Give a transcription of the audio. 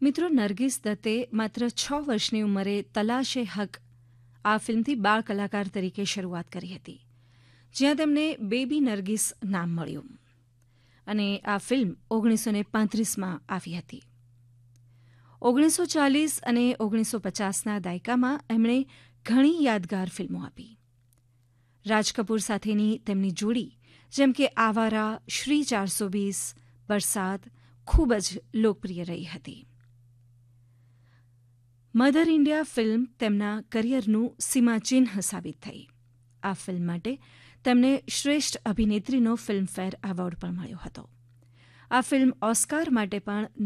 મિત્રો, નરગિસ દત્તે માત્ર 6 વર્ષની ઉંમરે તલાશે હક આ ફિલ્મથી બાળ કલાકાર તરીકે શરૂઆત કરી હતી, જ્યાં તેમને બેબી નરગિસ નામ મળ્યું અને આ ફિલ્મ 1935માં આવી હતી. 1940 અને 1950ના દાયકામાં એમણે ઘણી યાદગાર ફિલ્મો આપી. રાજ કપૂર સાથેની તેમની જોડી જેમ કે આવારા, શ્રી 420, બરસાત ખૂબ જ લોકપ્રિય રહી હતી. મધર ઇન્ડિયા ફિલ્મ તેમના કરિયરનું સીમાચિહ્ન સાબિત થઈ. આ ફિલ્મ માટે તેમને શ્રેષ્ઠ અભિનેત્રીનો ફિલ્મફેર એવોર્ડ પણ મળ્યો હતો. આ ફિલ્મ ઓસ્કાર માટે પણ